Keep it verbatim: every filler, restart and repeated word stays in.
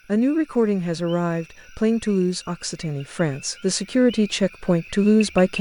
A new recording has arrived, playing Toulouse, Occitanie, France. The security checkpoint Toulouse by